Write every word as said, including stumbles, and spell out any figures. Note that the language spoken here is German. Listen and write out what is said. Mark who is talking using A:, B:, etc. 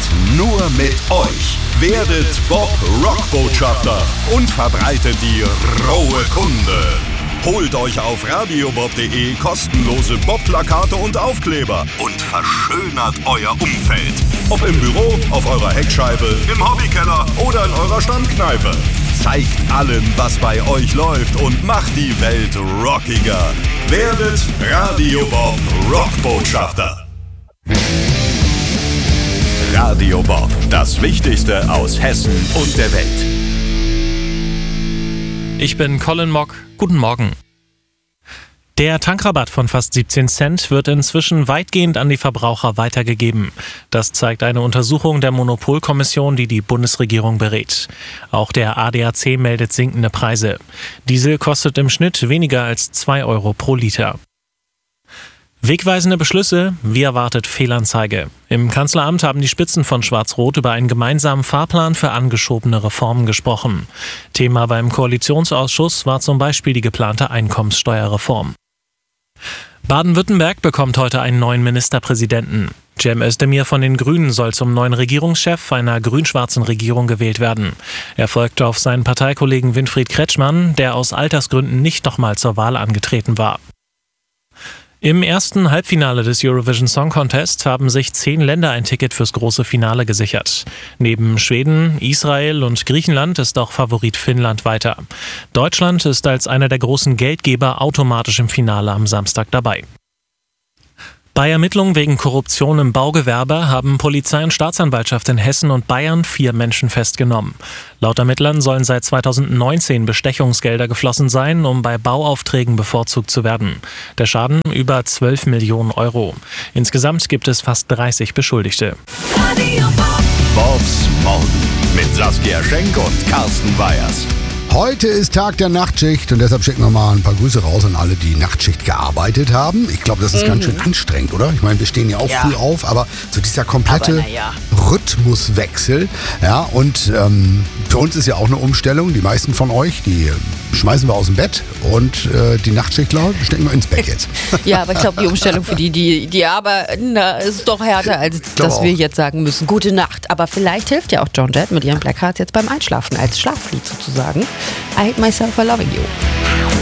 A: nur mit euch. Werdet Bob Rockbotschafter und verbreitet die rohe Kunde. Holt euch auf radiobob punkt de kostenlose Bob-Plakate und Aufkleber und verschönert euer Umfeld. Ob im Büro, auf eurer Heckscheibe, im Hobbykeller oder in eurer Stammkneipe. Zeigt allen, was bei euch läuft und macht die Welt rockiger. Werdet Radio Bob Rockbotschafter. Radio Bob, das Wichtigste aus Hessen und der Welt.
B: Ich bin Colin Mock. Guten Morgen. Der Tankrabatt von fast siebzehn Cent wird inzwischen weitgehend an die Verbraucher weitergegeben. Das zeigt eine Untersuchung der Monopolkommission, die die Bundesregierung berät. Auch der A D A C meldet sinkende Preise. Diesel kostet im Schnitt weniger als zwei Euro pro Liter. Wegweisende Beschlüsse, wie erwartet Fehlanzeige. Im Kanzleramt haben die Spitzen von Schwarz-Rot über einen gemeinsamen Fahrplan für angeschobene Reformen gesprochen. Thema beim Koalitionsausschuss war zum Beispiel die geplante Einkommenssteuerreform. Baden-Württemberg bekommt heute einen neuen Ministerpräsidenten. Cem Özdemir von den Grünen soll zum neuen Regierungschef einer grün-schwarzen Regierung gewählt werden. Er folgte auf seinen Parteikollegen Winfried Kretschmann, der aus Altersgründen nicht nochmal zur Wahl angetreten war. Im ersten Halbfinale des Eurovision Song Contest haben sich zehn Länder ein Ticket fürs große Finale gesichert. Neben Schweden, Israel und Griechenland ist auch Favorit Finnland weiter. Deutschland ist als einer der großen Geldgeber automatisch im Finale am Samstag dabei. Bei Ermittlungen wegen Korruption im Baugewerbe haben Polizei und Staatsanwaltschaft in Hessen und Bayern vier Menschen festgenommen. Laut Ermittlern sollen seit zweitausendneunzehn Bestechungsgelder geflossen sein, um bei Bauaufträgen bevorzugt zu werden. Der Schaden über zwölf Millionen Euro. Insgesamt gibt es fast dreißig Beschuldigte.
A: Bobs Morgen mit Saskia Schenk und Carsten Weyers.
C: Heute ist Tag der Nachtschicht und deshalb schicken wir mal ein paar Grüße raus an alle, die Nachtschicht gearbeitet haben. Ich glaube, das ist mhm. ganz schön anstrengend, oder? Ich meine, wir stehen ja auch ja. früh auf, aber so dieser komplette ja. Rhythmuswechsel. Ja, und ähm, für uns ist ja auch eine Umstellung. Die meisten von euch, die schmeißen wir aus dem Bett und äh, die Nachtschichtler stecken wir ins Bett jetzt.
D: Ja, aber ich glaube, die Umstellung für die, die, die arbeiten, ist doch härter, als dass wir jetzt sagen müssen, gute Nacht. Aber vielleicht hilft ja auch Joan Jett mit ihrem Plakat jetzt beim Einschlafen als Schlaflied sozusagen. I hate myself for loving you.